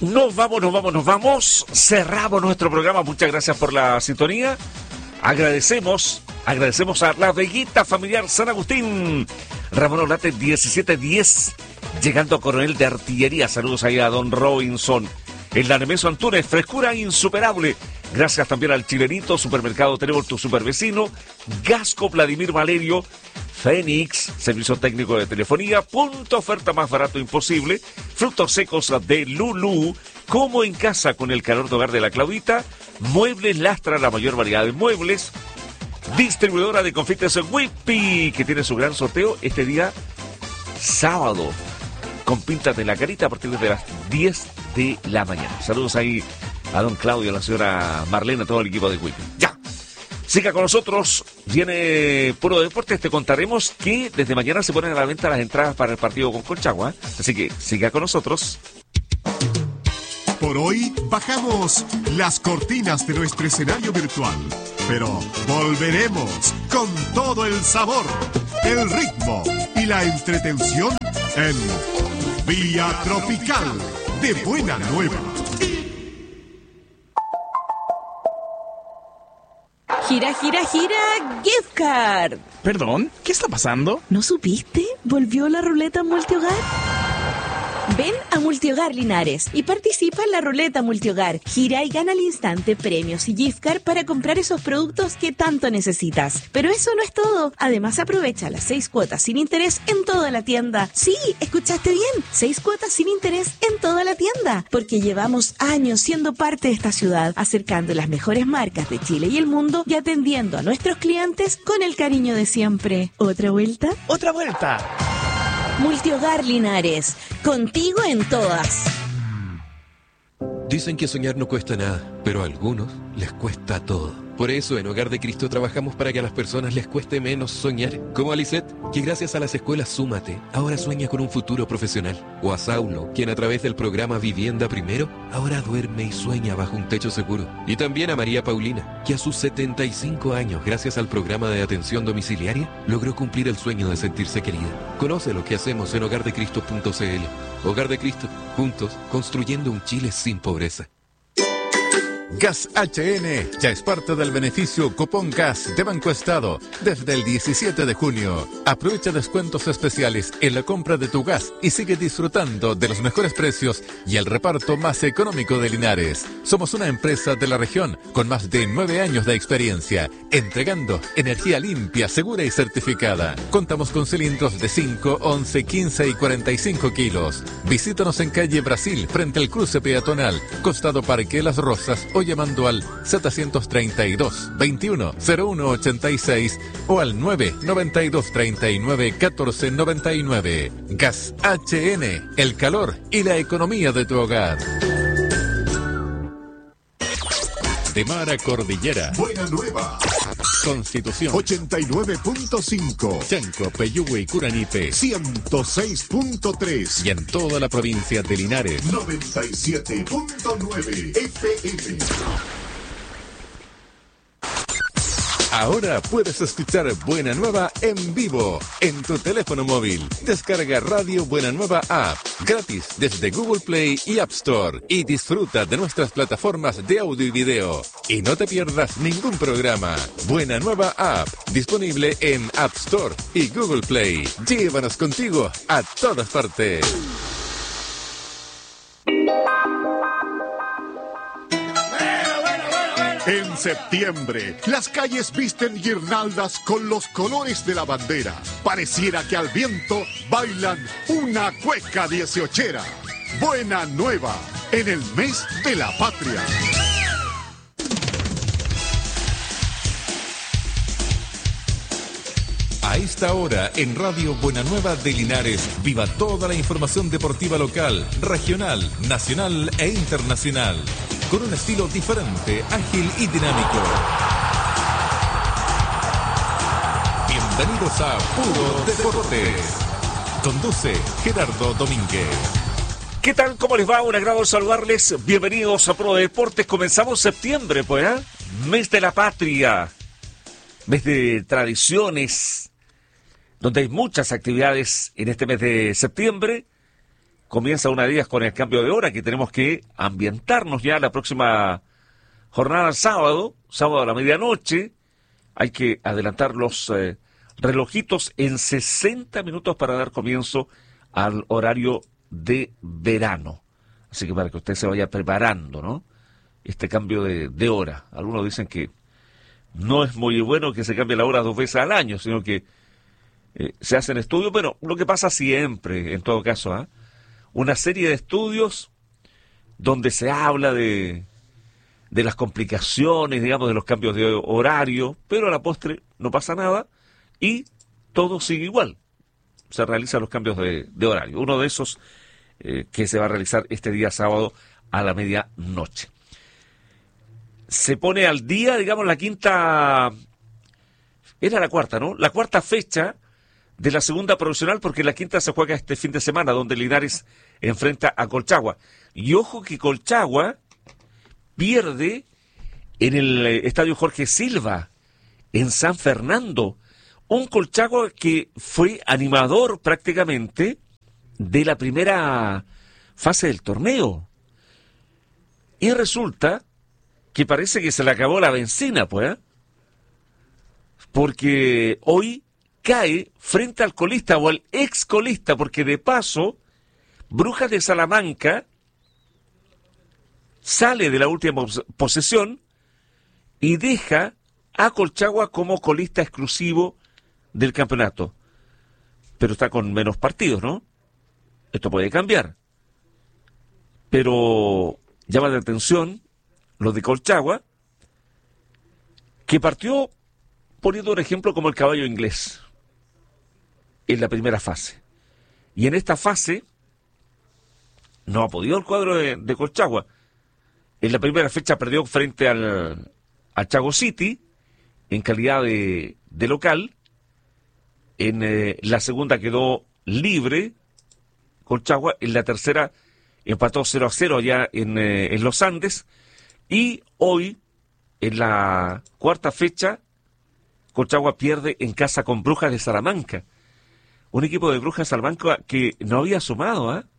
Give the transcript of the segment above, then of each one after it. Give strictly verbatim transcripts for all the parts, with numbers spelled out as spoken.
Nos vamos, nos vamos, nos vamos. Cerramos nuestro programa. Muchas gracias por la sintonía. Agradecemos, agradecemos a la Veguita Familiar San Agustín. Ramón Olate diecisiete diez, llegando a Coronel de Artillería. Saludos ahí a Don Robinson. El Lanemeso Antunes, frescura insuperable. Gracias también al Chilenito, Supermercado Tenemos tu Supervecino, Gasco Vladimir Valerio, Fénix, Servicio Técnico de Telefonía, Punto Oferta Más Barato Imposible, Frutos Secos de Lulú, Como en Casa con el Calor de Hogar de la Claudita, Muebles Lastra, la mayor variedad de muebles, distribuidora de confites Whippy, que tiene su gran sorteo este día sábado, con pintas de la carita a partir de las diez de la mañana. Saludos ahí a don Claudio, a la señora Marlene, a todo el equipo de Whippy. Ya, siga con nosotros, viene Puro Deportes, te contaremos que desde mañana se ponen a la venta las entradas para el partido con Colchagua, así que siga con nosotros. Por hoy bajamos las cortinas de nuestro escenario virtual, pero volveremos con todo el sabor, el ritmo y la entretención en Vía Tropical de Buena Nueva. Gira, gira, gira, gift card. Perdón, ¿qué está pasando? ¿No supiste? ¿Volvió la ruleta multihogar? Ven a Multihogar Linares y participa en la ruleta multihogar. Gira y gana al instante premios y gift card para comprar esos productos que tanto necesitas. Pero eso no es todo. Además, aprovecha las seis cuotas sin interés en toda la tienda. Sí, escuchaste bien. Seis cuotas sin interés en toda la tienda. Porque llevamos años siendo parte de esta ciudad, acercando las mejores marcas de Chile y el mundo y atendiendo a nuestros clientes con el cariño de siempre. ¿Otra vuelta? ¡Otra vuelta! Multihogar Linares, contigo en todas. Dicen que soñar no cuesta nada, pero a algunos les cuesta todo. Por eso en Hogar de Cristo trabajamos para que a las personas les cueste menos soñar. Como a Lisette, que gracias a las escuelas Súmate, ahora sueña con un futuro profesional. O a Saulo, quien a través del programa Vivienda Primero, ahora duerme y sueña bajo un techo seguro. Y también a María Paulina, que a sus setenta y cinco años, gracias al programa de atención domiciliaria, logró cumplir el sueño de sentirse querida. Conoce lo que hacemos en hogar de cristo punto c l. Hogar de Cristo, juntos, construyendo un Chile sin pobreza. Gas H N ya es parte del beneficio Cupón Gas de Banco Estado desde el diecisiete de junio. Aprovecha descuentos especiales en la compra de tu gas y sigue disfrutando de los mejores precios y el reparto más económico de Linares. Somos una empresa de la región con más de nueve años de experiencia, entregando energía limpia, segura y certificada. Contamos con cilindros de cinco, once, quince y cuarenta y cinco kilos. Visítanos en calle Brasil, frente al cruce peatonal, costado Parque Las Rosas, o llamando al setecientos treinta y dos, veintiuno, cero uno ochenta y seis o al nueve noventa y dos treinta y nueve catorce noventa y nueve. Gas H N, el calor y la economía de tu hogar. De mar a cordillera. Buena Nueva. Constitución. ochenta y nueve punto cinco. Chanco, Peyúgue y Curanipe. ciento seis punto tres. Y en toda la provincia de Linares. noventa y siete punto nueve F M. Ahora puedes escuchar Buena Nueva en vivo en tu teléfono móvil. Descarga Radio Buena Nueva App gratis desde Google Play y App Store y disfruta de nuestras plataformas de audio y video. Y no te pierdas ningún programa. Buena Nueva App disponible en App Store y Google Play. Llévanos contigo a todas partes. En septiembre, las calles visten guirnaldas con los colores de la bandera. Pareciera que al viento bailan una cueca dieciochera. Buena Nueva, en el mes de la patria. A esta hora, en Radio Buena Nueva de Linares, viva toda la información deportiva local, regional, nacional e internacional. Con un estilo diferente, ágil y dinámico. Bienvenidos a Puro Deportes. Conduce Gerardo Domínguez. ¿Qué tal? ¿Cómo les va? Un agrado saludarles. Bienvenidos a Pro Deportes. Comenzamos septiembre, pues, ¿eh? Mes de la patria. Mes de tradiciones, donde hay muchas actividades en este mes de septiembre, comienza una de ellas con el cambio de hora, que tenemos que ambientarnos ya la próxima jornada sábado, sábado a la medianoche. Hay que adelantar los eh, relojitos en sesenta minutos para dar comienzo al horario de verano. Así que para que usted se vaya preparando, ¿no? Este cambio de, de hora. Algunos dicen que no es muy bueno que se cambie la hora dos veces al año, sino que eh, se hacen estudios. Bueno, lo que pasa siempre, en todo caso, ¿eh? Una serie de estudios donde se habla de, de las complicaciones, digamos, de los cambios de horario, pero a la postre no pasa nada y todo sigue igual. Se realizan los cambios de, de horario. Uno de esos eh, que se va a realizar este día sábado a la medianoche. Se pone al día, digamos, la quinta, era la cuarta, ¿no? La cuarta fecha de la segunda profesional, porque la quinta se juega este fin de semana, donde Linares enfrenta a Colchagua. Y ojo que Colchagua pierde en el estadio Jorge Silva, en San Fernando. Un Colchagua que fue animador prácticamente de la primera fase del torneo. Y resulta que parece que se le acabó la benzina, pues, ¿eh? Porque hoy cae frente al colista o al ex colista, porque de paso, Brujas de Salamanca sale de la última posesión y deja a Colchagua como colista exclusivo del campeonato. Pero está con menos partidos, ¿no? Esto puede cambiar. Pero llama la atención lo de Colchagua, que partió poniendo un ejemplo como el caballo inglés en la primera fase. Y en esta fase no ha podido el cuadro de, de Colchagua. En la primera fecha perdió frente al, al Chago City en calidad de, de local. En eh, la segunda quedó libre Colchagua. En la tercera empató cero a cero allá en, eh, en los Andes. Y hoy, en la cuarta fecha, Colchagua pierde en casa con Brujas de Salamanca. Un equipo de Brujas de Salamanca que no había sumado, ¿eh?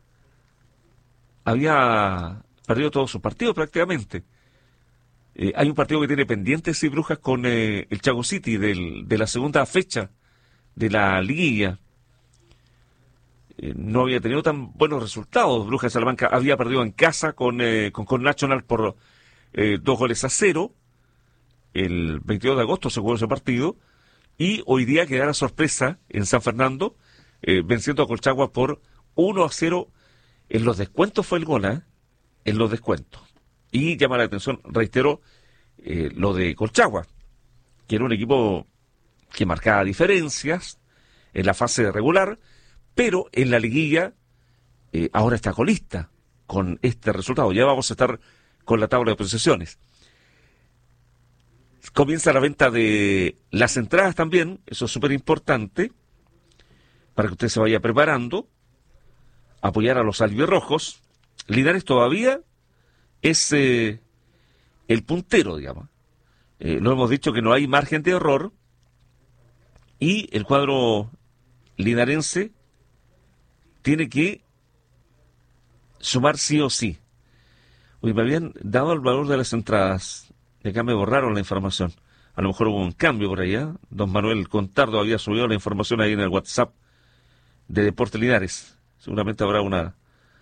Había perdido todos sus partidos prácticamente. Eh, hay un partido que tiene pendientes, sí, Brujas, con eh, el Chago City del, de la segunda fecha de la liguilla. Eh, no había tenido tan buenos resultados. Brujas de Salamanca había perdido en casa con, eh, con, con Nacional por eh, dos goles a cero. El veintidós de agosto se jugó ese partido. Y hoy día quedará sorpresa en San Fernando, eh, venciendo a Colchagua por uno a cero. En los descuentos fue el gol, ¿eh? En los descuentos. Y llama la atención, reitero, eh, lo de Colchagua, que era un equipo que marcaba diferencias en la fase regular, pero en la liguilla eh, ahora está colista con este resultado. Ya vamos a estar con la tabla de posiciones. Comienza la venta de las entradas también, eso es súper importante, para que usted se vaya preparando, apoyar a los albirrojos. Linares todavía es eh, el puntero, digamos. Eh, lo hemos dicho que no hay margen de error, y el cuadro linarense tiene que sumar sí o sí. Uy, me habían dado el valor de las entradas. Y acá me borraron la información. A lo mejor hubo un cambio por allá. Don Manuel Contardo había subido la información ahí en el WhatsApp de Deportes Linares. Seguramente habrá una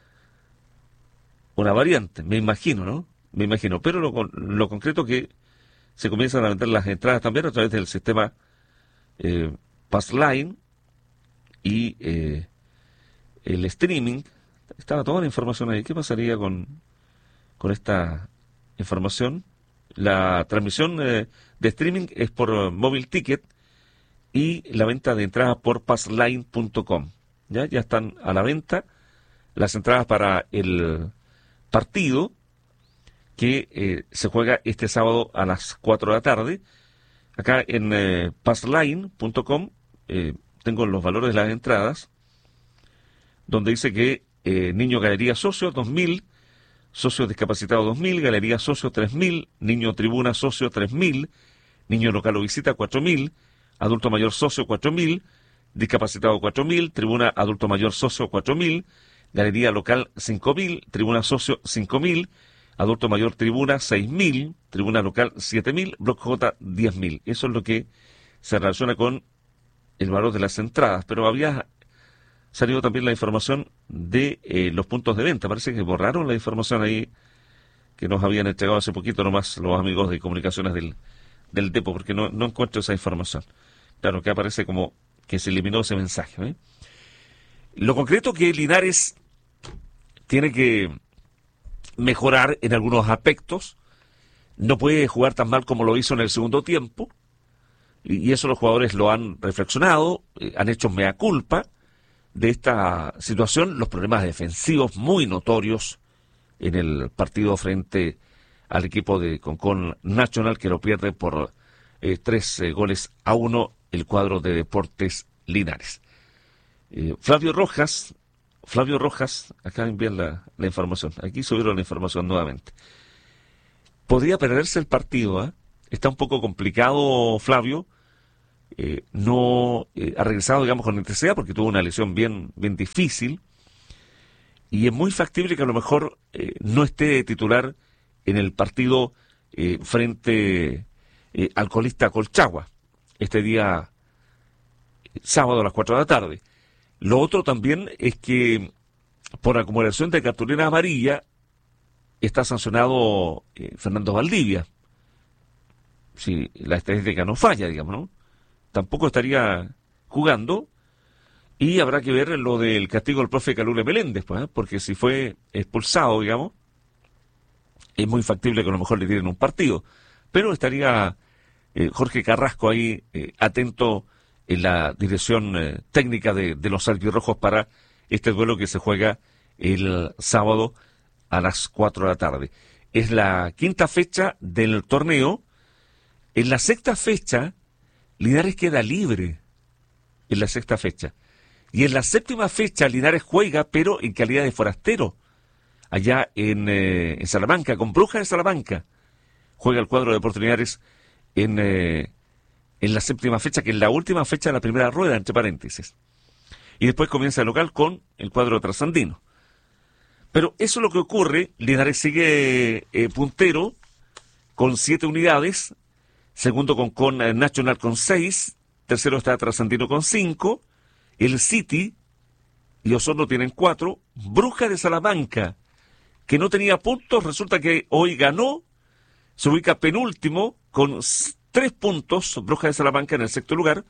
una variante, me imagino, ¿no? Me imagino. Pero lo, lo concreto que se comienzan a vender las entradas también a través del sistema eh, Passline y eh, el streaming. Estaba toda la información ahí. ¿Qué pasaría con, con esta información? La transmisión eh, de streaming es por uh, Móvil Ticket y la venta de entradas por passline punto com. ¿Ya? Ya están a la venta las entradas para el partido que eh, se juega este sábado a las cuatro de la tarde. Acá en eh, passline punto com eh, tengo los valores de las entradas, donde dice que eh, Niño Galería Socio dos mil, Socio Discapacitado dos mil, Galería Socio tres mil, Niño Tribuna Socio tres mil, Niño Local o Visita cuatro mil, Adulto Mayor Socio cuatro mil, Discapacitado cuatro mil, Tribuna Adulto Mayor Socio cuatro mil, Galería local cinco mil, tribuna socio cinco mil, adulto mayor tribuna seis mil, tribuna local siete mil, bloque J diez mil. Eso es lo que se relaciona con el valor de las entradas, pero había salido también la información de eh, los puntos de venta. Parece que borraron la información ahí que nos habían entregado hace poquito nomás los amigos de comunicaciones del, del Depo, porque no, no encuentro esa información. Claro, que aparece como que se eliminó ese mensaje, ¿eh? Lo concreto que Linares tiene que mejorar en algunos aspectos, no puede jugar tan mal como lo hizo en el segundo tiempo, y eso los jugadores lo han reflexionado, eh, han hecho mea culpa de esta situación, los problemas defensivos muy notorios en el partido frente al equipo de Concón Nacional, que lo pierde por eh, tres eh, goles a uno el cuadro de Deportes Linares. Eh, Flavio Rojas, Flavio Rojas, acá envían la, la información, aquí subieron la información nuevamente. Podría perderse el partido, ¿eh? Está un poco complicado Flavio, eh, no eh, ha regresado, digamos, con intensidad porque tuvo una lesión bien, bien difícil, y es muy factible que a lo mejor eh, no esté titular en el partido eh, frente eh, al colista Colchagua, este día eh, sábado a las cuatro de la tarde. Lo otro también es que por acumulación de cartulina amarilla está sancionado eh, Fernando Valdivia. Si la estadística no falla, digamos, ¿no? Tampoco estaría jugando. Y habrá que ver lo del castigo del profe Calule Meléndez, pues, ¿eh? Porque si fue expulsado, digamos, es muy factible que a lo mejor le tiren un partido. Pero estaría eh, Jorge Carrasco ahí eh, atento en la dirección eh, técnica de, de los albirrojos para este duelo que se juega el sábado a las cuatro de la tarde. Es la quinta fecha del torneo. En la sexta fecha, Linares queda libre. En la sexta fecha. Y en la séptima fecha, Linares juega, pero en calidad de forastero. Allá en, eh, en Salamanca, con Brujas de Salamanca. Juega el cuadro de Deportes Linares en, eh, en la séptima fecha, que es la última fecha de la primera rueda, entre paréntesis. Y después comienza el local con el cuadro trasandino. Pero eso es lo que ocurre. Linares sigue eh, puntero con siete unidades. Segundo con, con eh, Nacional con seis. Tercero está Trasandino con cinco. El City y Osorno tienen cuatro. Brujas de Salamanca, que no tenía puntos, resulta que hoy ganó. Se ubica penúltimo con tres puntos. Brujas de Salamanca en el sexto lugar.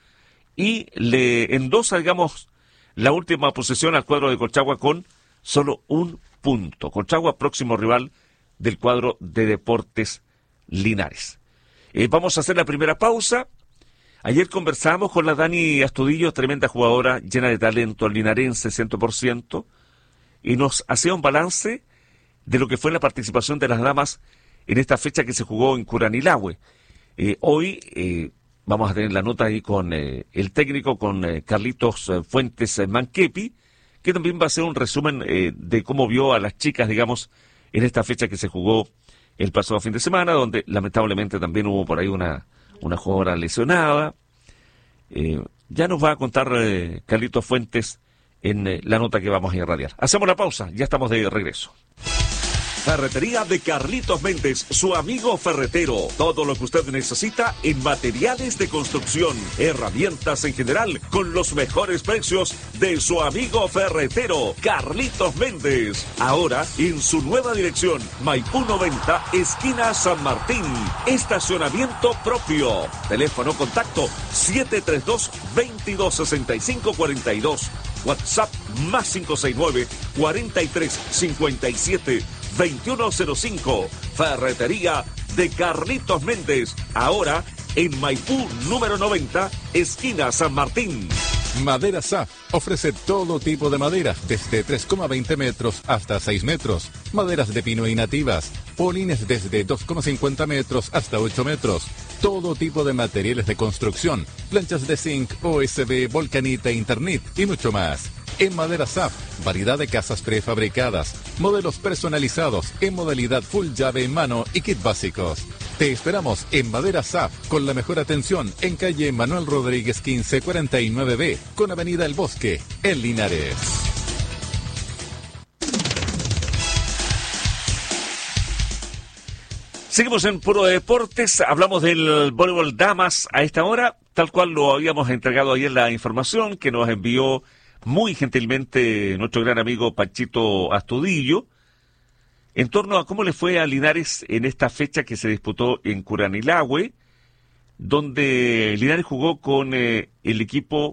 Y le endosa, digamos, la última posesión al cuadro de Colchagua con solo un punto. Colchagua, próximo rival del cuadro de Deportes Linares. Eh, vamos a hacer la primera pausa. Ayer conversamos con la Dani Astudillo, tremenda jugadora, llena de talento, linarense, cien por ciento, y nos hacía un balance de lo que fue la participación de las damas en esta fecha que se jugó en Curanilahue. Eh, hoy eh, vamos a tener la nota ahí con eh, el técnico, con eh, Carlitos eh, Fuentes eh, Manquepi, que también va a hacer un resumen eh, de cómo vio a las chicas, digamos, en esta fecha que se jugó el pasado fin de semana, donde lamentablemente también hubo por ahí una... una jugadora lesionada. Eh, ya nos va a contar eh, Carlitos Fuentes en eh, la nota que vamos a irradiar. Hacemos la pausa, ya estamos de regreso. Ferretería de Carlitos Méndez, su amigo ferretero. Todo lo que usted necesita en materiales de construcción, herramientas en general, con los mejores precios de su amigo ferretero, Carlitos Méndez. Ahora en su nueva dirección, Maipú noventa, esquina San Martín. Estacionamiento propio. Teléfono contacto siete tres dos, veintidós sesenta y cinco cuarenta y dos. WhatsApp más cinco seis nueve, cuarenta y tres cincuenta y siete, veintiuno cero cinco. Ferretería de Carlitos Méndez. Ahora en Maipú número noventa, esquina San Martín. Madera S A F ofrece todo tipo de madera, desde tres coma veinte metros hasta seis metros. Maderas de pino y nativas. Polines desde dos coma cincuenta metros hasta ocho metros. Todo tipo de materiales de construcción. Planchas de zinc, O S B, volcanita, Internet y mucho más. En Madera S A F, variedad de casas prefabricadas, modelos personalizados en modalidad full llave en mano y kit básicos. Te esperamos en Madera S A F con la mejor atención en calle Manuel Rodríguez quince cuarenta y nueve B con avenida El Bosque, en Linares. Seguimos en Puro Deportes, hablamos del voleibol damas a esta hora, tal cual lo habíamos entregado ayer la información que nos envió muy gentilmente nuestro gran amigo Panchito Astudillo, en torno a cómo le fue a Linares en esta fecha que se disputó en Curanilahue, donde Linares jugó con eh, el equipo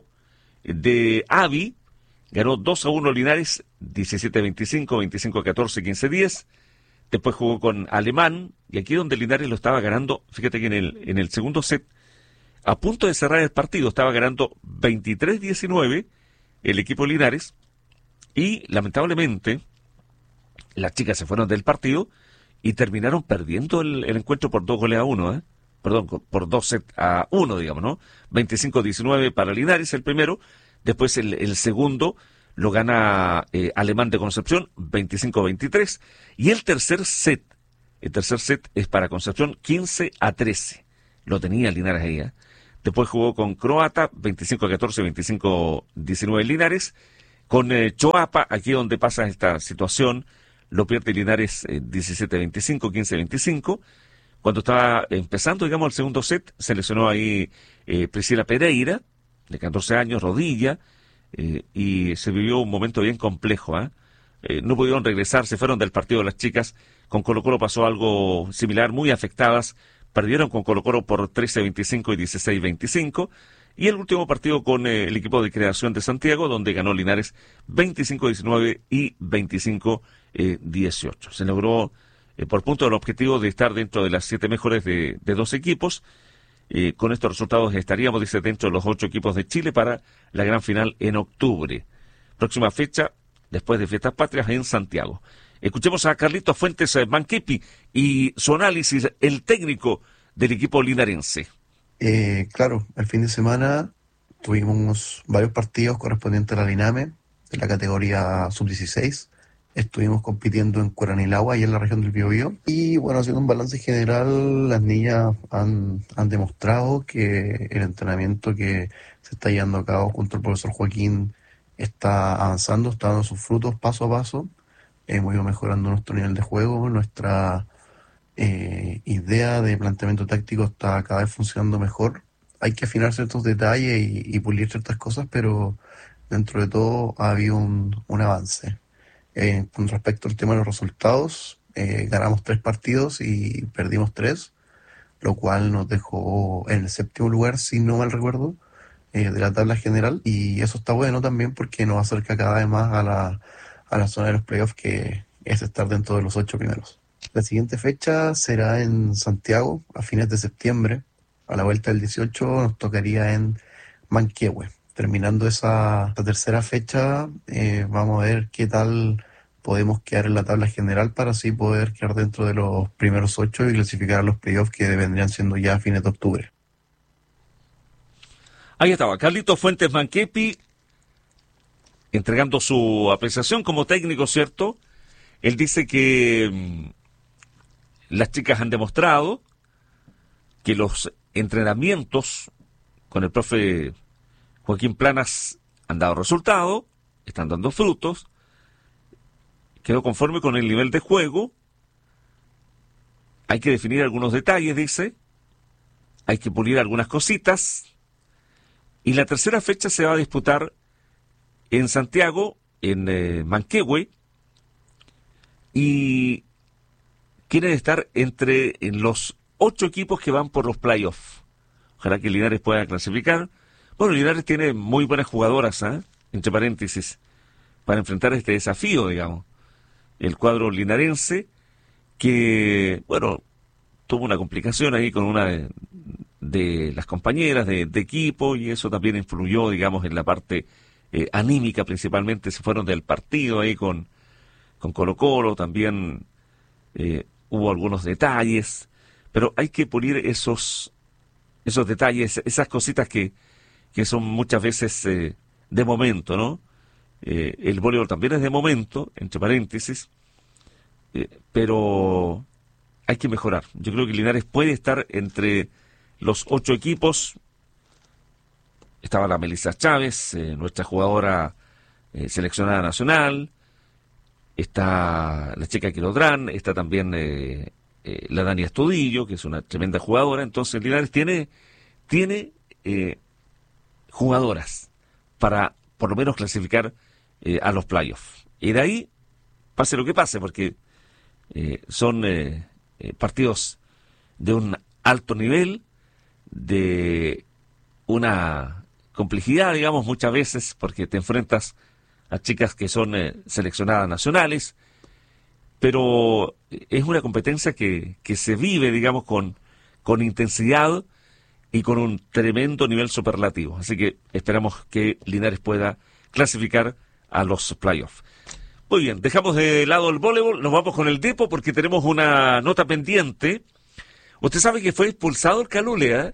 de Avi, ganó dos a uno Linares, diecisiete a veinticinco, veinticinco a catorce, quince a diez. Después jugó con Alemán, y aquí donde Linares lo estaba ganando, fíjate que en el, en el segundo set, a punto de cerrar el partido, estaba ganando veintitrés diecinueve el equipo Linares, y lamentablemente las chicas se fueron del partido y terminaron perdiendo el, el encuentro por dos goles a uno, ¿eh? Perdón, por dos sets a uno, digamos, ¿no? veinticinco diecinueve para Linares el primero, después el, el segundo lo gana eh, Alemán de Concepción, veinticinco a veintitrés, y el tercer set, el tercer set es para Concepción, quince a trece, lo tenía Linares ahí, ¿eh? Después jugó con Croata, veinticinco a catorce, veinticinco a diecinueve Linares, con eh, Choapa, aquí donde pasa esta situación, lo pierde Linares eh, diecisiete a veinticinco, quince a veinticinco, cuando estaba empezando, digamos, el segundo set, se lesionó ahí eh, Priscila Pereira, de catorce años, rodilla, Eh, y se vivió un momento bien complejo, ¿eh? Eh, no pudieron regresar, se fueron del partido las chicas. Con Colo Colo pasó algo similar, muy afectadas, perdieron con Colo Colo por trece a veinticinco y dieciséis a veinticinco, y el último partido con eh, el equipo de Creación de Santiago, donde ganó Linares veinticinco a diecinueve y veinticinco a dieciocho. Se logró eh, por punto el objetivo de estar dentro de las siete mejores de, de dos equipos. Eh, con estos resultados estaríamos, dice, dentro de los ocho equipos de Chile para la gran final en octubre. Próxima fecha, después de Fiestas Patrias, en Santiago. Escuchemos a Carlitos Fuentes Manquepi y su análisis, el técnico del equipo linarense. Eh, claro, el fin de semana tuvimos varios partidos correspondientes a la Liname, de la categoría sub dieciséis. Estuvimos compitiendo en Curanilahue, y en la región del Biobío. Y bueno, haciendo un balance general, las niñas han, han demostrado que el entrenamiento que se está llevando a cabo junto al profesor Joaquín está avanzando, está dando sus frutos paso a paso. Hemos ido mejorando nuestro nivel de juego, nuestra eh, idea de planteamiento táctico está cada vez funcionando mejor. Hay que afinar ciertos detalles y, y pulir ciertas cosas, pero dentro de todo ha habido un, un avance. Eh, con respecto al tema de los resultados, eh, ganamos tres partidos y perdimos tres, lo cual nos dejó en el séptimo lugar, si no mal recuerdo, eh, de la tabla general, y eso está bueno también porque nos acerca cada vez más a la, a la zona de los playoffs, que es estar dentro de los ocho primeros. La siguiente fecha será en Santiago, a fines de septiembre. A la vuelta del dieciocho nos tocaría en Manquehue. Terminando esa, esa tercera fecha, eh, vamos a ver qué tal podemos quedar en la tabla general para así poder quedar dentro de los primeros ocho y clasificar a los playoffs, que vendrían siendo ya a fines de octubre. Ahí estaba Carlitos Fuentes Manquepi entregando su apreciación como técnico, ¿cierto? Él dice que mmm, las chicas han demostrado que los entrenamientos con el profe Joaquín Planas han dado resultado, están dando frutos. Quedó conforme con el nivel de juego. Hay que definir algunos detalles, dice. Hay que pulir algunas cositas. Y la tercera fecha se va a disputar en Santiago, en eh, Manquehue. Y quieren estar entre en los ocho equipos que van por los playoffs. Ojalá que Linares pueda clasificar. Bueno, Linares tiene muy buenas jugadoras, ¿eh? Entre paréntesis, para enfrentar este desafío, digamos. El cuadro linarense, que, bueno, tuvo una complicación ahí con una de, de las compañeras de, de equipo, y eso también influyó, digamos, en la parte eh, anímica principalmente. Se fueron del partido ahí con, con Colo Colo, también eh, hubo algunos detalles, pero hay que pulir esos, esos detalles, esas cositas que, que son muchas veces eh, de momento, ¿no? Eh, el voleibol también es de momento, entre paréntesis, eh, pero hay que mejorar. Yo creo que Linares puede estar entre los ocho equipos. Estaba la Melissa Chávez, eh, nuestra jugadora eh, seleccionada nacional. Está la chica Quilodrán, está también eh, eh, la Dani Astudillo, que es una tremenda jugadora. Entonces Linares tiene, tiene eh, jugadoras para por lo menos clasificar eh, a los playoffs. Y de ahí, pase lo que pase, porque eh, son eh, eh, partidos de un alto nivel, de una complejidad, digamos, muchas veces, porque te enfrentas a chicas que son eh, seleccionadas nacionales, pero es una competencia que, que se vive, digamos, con, con intensidad y con un tremendo nivel superlativo. Así que esperamos que Linares pueda clasificar a los playoffs. Muy bien, dejamos de lado el voleibol, nos vamos con el Depo porque tenemos una nota pendiente. Usted sabe que fue expulsado el Calule, ¿eh?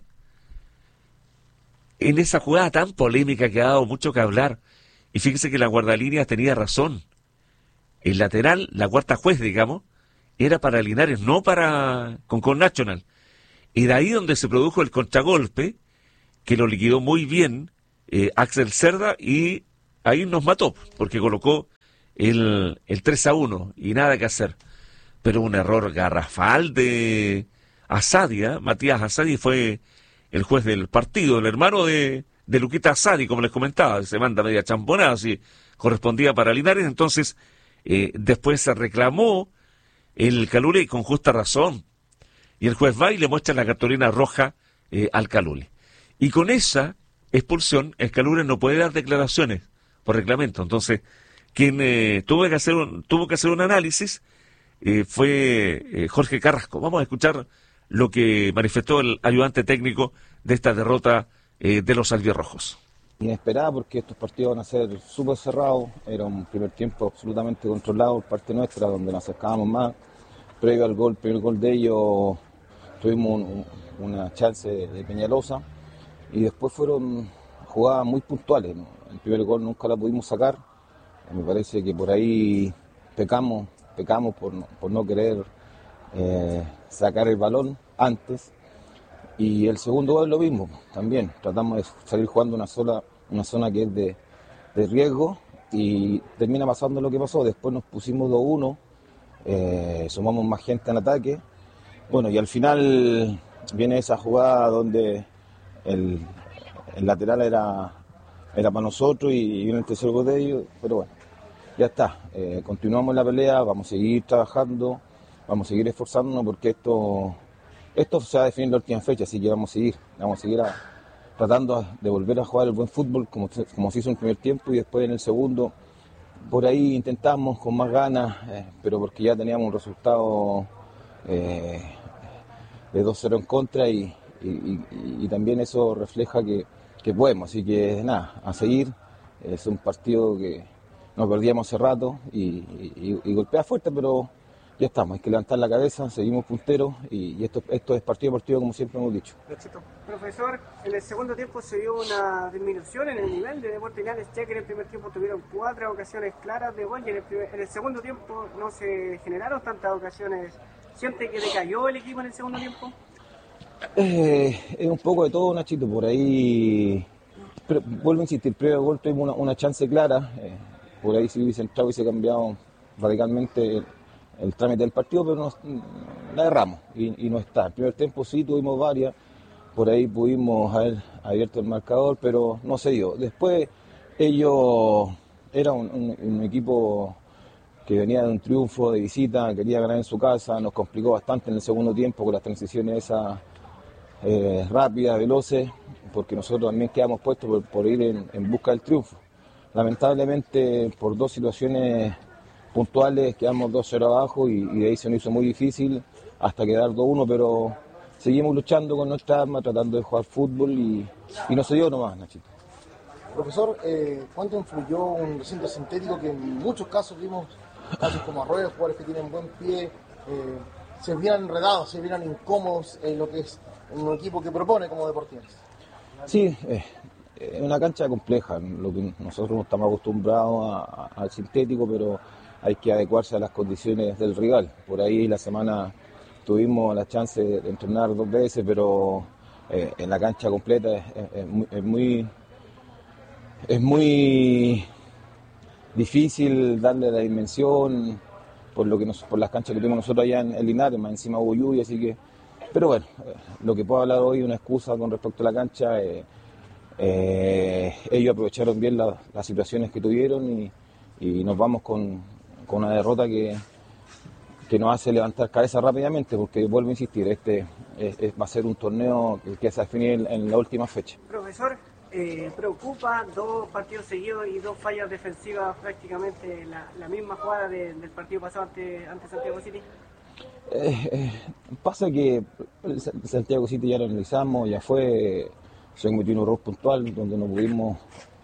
En esa jugada tan polémica que ha dado mucho que hablar. Y fíjese que la guardalínea tenía razón. El lateral, la cuarta juez, digamos, era para Linares, no para Concon National. Y de ahí donde se produjo el contragolpe, que lo liquidó muy bien eh, Axel Cerda, y ahí nos mató, porque colocó el, el tres a uno, y nada que hacer. Pero un error garrafal de Asadi, ¿eh? Matías Asadi fue el juez del partido, el hermano de, de Luquita Asadi, como les comentaba, se manda media champonada, si correspondía para Linares. Entonces, eh, después se reclamó el Calule, y con justa razón. Y el juez va y le muestra la cartulina roja eh, al Calule. Y con esa expulsión, el Calule no puede dar declaraciones por reglamento. Entonces, quien eh, tuvo que hacer un, tuvo que hacer un análisis eh, fue eh, Jorge Carrasco. Vamos a escuchar lo que manifestó el ayudante técnico de esta derrota eh, de los albirrojos. Inesperada, porque estos partidos van a ser súper cerrados. Era un primer tiempo absolutamente controlado por parte nuestra, donde nos acercábamos más. Previo al gol, primer gol de ellos, tuvimos un, una chance de Peñalosa, y después fueron jugadas muy puntuales, ¿no? El primer gol nunca la pudimos sacar. Me parece que por ahí pecamos, pecamos por no, por no querer eh, sacar el balón antes. Y el segundo gol lo mismo, también tratamos de salir jugando una sola, una zona que es de, de riesgo, y termina pasando lo que pasó. Después nos pusimos dos uno, eh, sumamos más gente en ataque. Bueno, y al final viene esa jugada donde el, el lateral era, era para nosotros, y, y viene el tercer gol de ellos. Pero bueno, ya está, eh, continuamos la pelea, vamos a seguir trabajando, vamos a seguir esforzándonos, porque esto... Esto se va a definir en la última fecha, así que vamos a seguir, vamos a seguir a, tratando de volver a jugar el buen fútbol como, como se hizo en el primer tiempo, y después en el segundo, por ahí intentamos con más ganas, eh, pero porque ya teníamos un resultado eh, de dos cero en contra, y, y, y, y también eso refleja que, que podemos, así que nada, a seguir. Es un partido que nos perdíamos hace rato y, y, y golpea fuerte, pero ya estamos, hay que levantar la cabeza, seguimos punteros, y, y esto, esto es partido a partido, como siempre hemos dicho. Profesor, en el segundo tiempo se vio una disminución en el nivel de Deportes Linares, ya que en el primer tiempo tuvieron cuatro ocasiones claras de gol, y en el, primer, en el segundo tiempo no se generaron tantas ocasiones. ¿Siente que decayó el equipo en el segundo tiempo? Eh, es un poco de todo, Nachito, por ahí, pero, vuelvo a insistir, previo al gol tuvimos una, una chance clara, eh, por ahí si hubiese entrado hubiese cambiado radicalmente el, el trámite del partido, pero nos, la erramos y, y no está. El primer tiempo sí tuvimos varias, por ahí pudimos haber abierto el marcador, pero no se dio. Después ellos, era un, un, un equipo que venía de un triunfo de visita, quería ganar en su casa, nos complicó bastante en el segundo tiempo con las transiciones esas eh, rápidas, veloces, porque nosotros también quedamos puestos por, por ir en, en busca del triunfo. Lamentablemente, por dos situaciones puntuales, quedamos dos cero abajo, y, y de ahí se nos hizo muy difícil hasta quedar dos uno, pero seguimos luchando con nuestra arma, tratando de jugar fútbol, y, y no se dio nomás, Nachito. Profesor, eh, ¿cuánto influyó un recinto sintético que en muchos casos vimos, casos como Arroyo, jugadores que tienen buen pie, eh, se vieran enredados, se vieran incómodos en lo que es un equipo que propone como Deportes? Sí, eh, es una cancha compleja, lo que nosotros no estamos acostumbrados a, a, al sintético, pero hay que adecuarse a las condiciones del rival. Por ahí la semana tuvimos la chance de entrenar dos veces, pero eh, en la cancha completa es, es, es muy es muy difícil darle la dimensión por lo que nos, por las canchas que tuvimos nosotros allá en, en Linares, más encima hubo lluvia, así que, pero bueno, eh, lo que puedo hablar hoy es una excusa con respecto a la cancha. Eh, eh, ellos aprovecharon bien la, las situaciones que tuvieron y, y nos vamos con, con una derrota que, que nos hace levantar cabeza rápidamente, porque vuelvo a insistir, este es, es, va a ser un torneo que, que se va a definir en, en la última fecha. Profesor, eh, preocupa dos partidos seguidos y dos fallas defensivas, prácticamente la, la misma jugada de, del partido pasado ante, ante Santiago City. Eh, eh, pasa que el Santiago City ya lo analizamos, ya fue, se cometió un error puntual donde no pudimos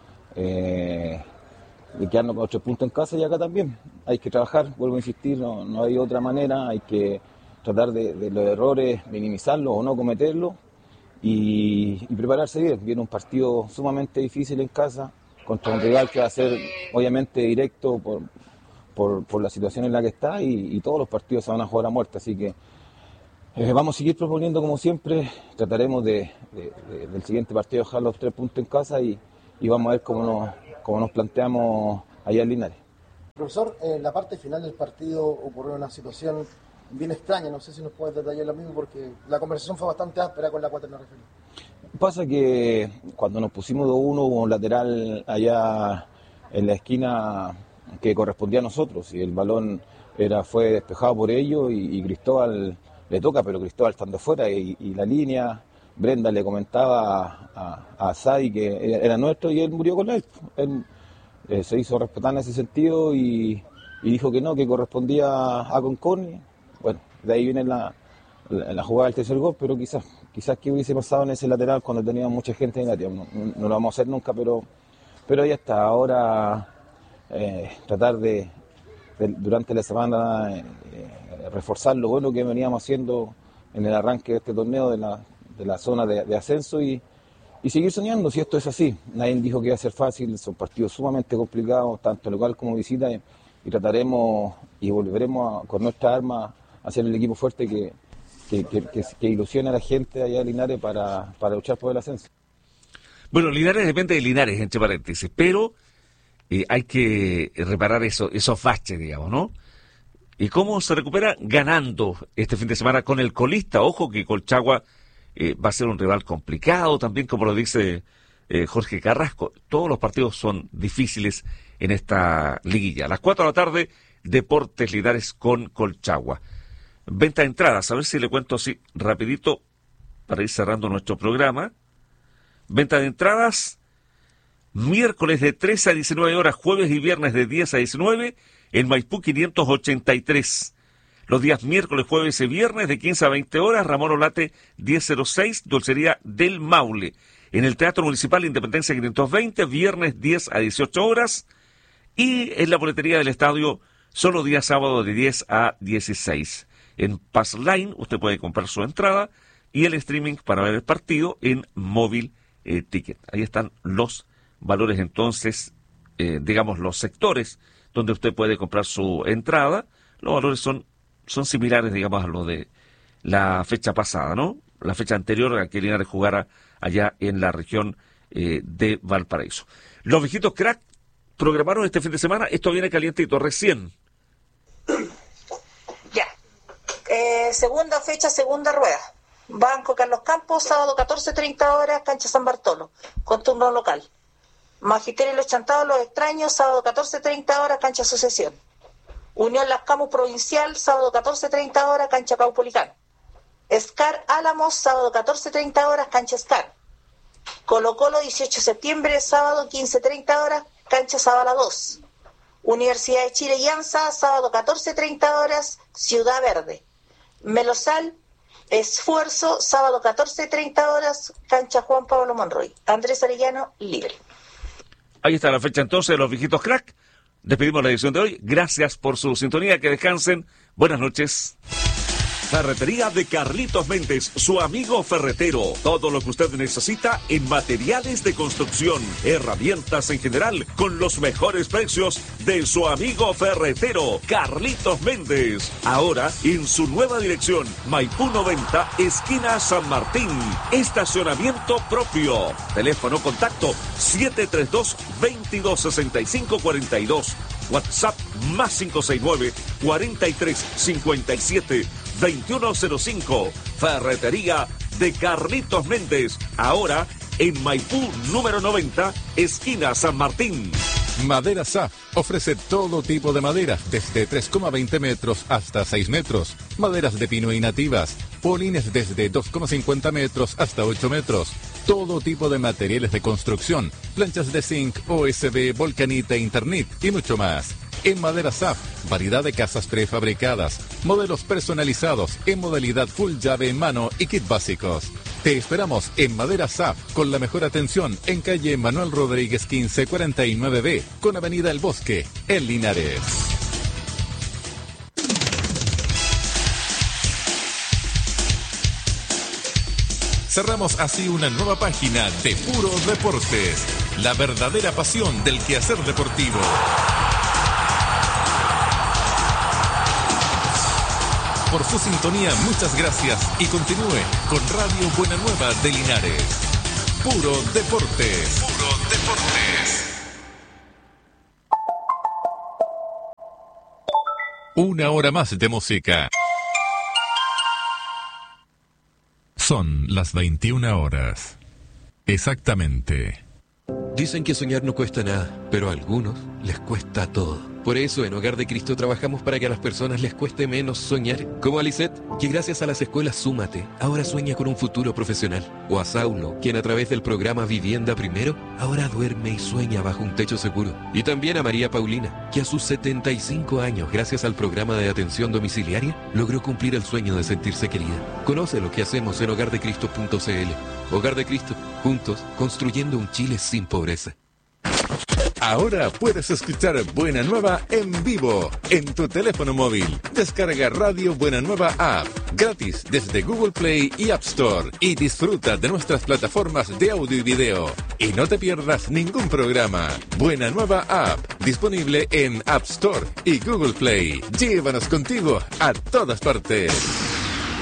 eh, quedarnos con ocho puntos en casa, y acá también hay que trabajar, vuelvo a insistir, no, no hay otra manera, hay que tratar de, de los errores, minimizarlos o no cometerlos y, y prepararse bien. Viene un partido sumamente difícil en casa contra un rival que va a ser obviamente directo por, por, por la situación en la que está, y, y todos los partidos se van a jugar a muerte, así que eh, vamos a seguir proponiendo como siempre, trataremos de, de, de, del siguiente partido dejar los tres puntos en casa y, y vamos a ver cómo nos, cómo nos planteamos allá en Linares. Profesor, en la parte final del partido ocurrió una situación bien extraña, no sé si nos puedes detallar lo mismo porque la conversación fue bastante áspera con la cuaterna referee. Pasa que cuando nos pusimos dos uno hubo un lateral allá en la esquina que correspondía a nosotros y el balón era fue despejado por ellos y, y Cristóbal le toca, pero Cristóbal estando fuera y, y la línea, Brenda le comentaba a, a, a Sadi que era nuestro y él murió con él. Él eh, se hizo respetar en ese sentido y, y dijo que no, que correspondía a Conconi. Bueno, de ahí viene la, la, la jugada del tercer gol, pero quizás quizás que hubiese pasado en ese lateral cuando teníamos mucha gente en la tierra. No, no, no lo vamos a hacer nunca, pero, pero ya está. Ahora eh, tratar de, de durante la semana eh, reforzar lo bueno que veníamos haciendo en el arranque de este torneo de la, de la zona de, de ascenso y, y seguir soñando si esto es así. Nadie dijo que iba a ser fácil, son partidos sumamente complicados, tanto local como visita, y, y trataremos y volveremos a, con nuestra arma a hacer el equipo fuerte que, que, que, que, que ilusione a la gente allá de Linares para, para luchar por el ascenso. Bueno, Linares depende de Linares, entre paréntesis, pero eh, hay que reparar eso, esos baches, digamos, ¿no? ¿Y cómo se recupera? Ganando este fin de semana con el colista. Ojo que Colchagua eh, va a ser un rival complicado, también como lo dice eh, Jorge Carrasco. Todos los partidos son difíciles en esta liguilla. A las cuatro de la tarde, Deportes Linares con Colchagua. Venta de entradas, a ver si le cuento así rapidito para ir cerrando nuestro programa. Venta de entradas, miércoles de trece a diecinueve horas, jueves y viernes de diez a diecinueve, en Maipú quinientos ochenta y tres. Los días miércoles, jueves y viernes de quince a veinte horas, Ramón Olate diez cero seis, Dulcería del Maule. En el Teatro Municipal Independencia quinientos veinte, viernes diez a dieciocho horas. Y en la boletería del estadio, solo día sábado de diez a dieciséis. En Passline usted puede comprar su entrada y el streaming para ver el partido en Móvil eh, Ticket. Ahí están los valores entonces, eh, digamos los sectores donde usted puede comprar su entrada. Los valores son, son similares, digamos, a los de la fecha pasada, ¿no? La fecha anterior a que Linares jugara allá en la región eh, de Valparaíso. Los viejitos crack programaron este fin de semana. Esto viene calientito, recién. Ya. Eh, segunda fecha, segunda rueda. Banco Carlos Campos, sábado catorce treinta horas, cancha San Bartolo, con turno local. Magisterio Los Chantados, Los Extraños, sábado catorce treinta horas, cancha Asociación. Unión Las Camus Provincial, sábado catorce treinta horas, cancha Caupolicán. Scar Álamos, sábado catorce treinta horas, cancha Scar. Colo Colo, dieciocho de septiembre, sábado quince treinta horas, cancha Zabala dos. Universidad de Chile Llanza, sábado catorce treinta horas, Ciudad Verde. Melosal, Esfuerzo, sábado catorce treinta horas, cancha Juan Pablo Monroy. Andrés Arellano, libre. Ahí está la fecha entonces de los viejitos crack. Despedimos la edición de hoy. Gracias por su sintonía. Que descansen. Buenas noches. Ferretería de Carlitos Méndez, su amigo ferretero. Todo lo que usted necesita en materiales de construcción, herramientas en general, con los mejores precios de su amigo ferretero, Carlitos Méndez. Ahora en su nueva dirección, Maipú noventa, esquina San Martín. Estacionamiento propio. Teléfono contacto siete tres dos, veintidós sesenta y cinco cuarenta y dos. WhatsApp más cinco seis nueve, cuarenta y tres cincuenta y siete, veintiuno cero cinco. Ferretería de Carlitos Méndez. Ahora en Maipú número noventa, esquina San Martín. Madera S A F ofrece todo tipo de maderas, desde tres coma veinte metros hasta seis metros. Maderas de pino y nativas. Polines desde dos coma cincuenta metros hasta ocho metros. Todo tipo de materiales de construcción. Planchas de zinc, O S B, volcanita, Internet y mucho más. En Madera S A F, variedad de casas prefabricadas, modelos personalizados en modalidad full llave en mano y kit básicos. Te esperamos en Madera S A F con la mejor atención en calle Manuel Rodríguez quince cuarenta y nueve B con avenida El Bosque, en Linares. Cerramos así una nueva página de Puro Deportes, la verdadera pasión del quehacer deportivo. Por su sintonía, muchas gracias y continúe con Radio Buena Nueva de Linares. Puro Deportes. Puro Deportes. Una hora más de música. Son las veintiuna horas. Exactamente. Dicen que soñar no cuesta nada, pero a algunos les cuesta todo. Por eso en Hogar de Cristo trabajamos para que a las personas les cueste menos soñar. Como a Lisette, que gracias a las escuelas Súmate, ahora sueña con un futuro profesional. O a Saulo, quien a través del programa Vivienda Primero, ahora duerme y sueña bajo un techo seguro. Y también a María Paulina, que a sus setenta y cinco años, gracias al programa de atención domiciliaria, logró cumplir el sueño de sentirse querida. Conoce lo que hacemos en hogar de cristo punto c l. Hogar de Cristo, juntos, construyendo un Chile sin pobreza. Ahora puedes escuchar Buena Nueva en vivo en tu teléfono móvil. Descarga Radio Buena Nueva App gratis desde Google Play y App Store y disfruta de nuestras plataformas de audio y video. Y no te pierdas ningún programa. Buena Nueva App, disponible en App Store y Google Play. Llévanos contigo a todas partes.